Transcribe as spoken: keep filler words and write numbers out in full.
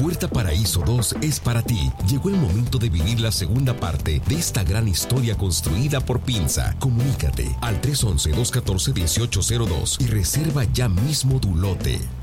Puerta Paraíso dos es para ti. Llegó el momento de vivir la segunda parte de esta gran historia construida por Pinza. Comunícate al tres once, dos catorce, dieciocho cero dos y reserva ya mismo tu lote.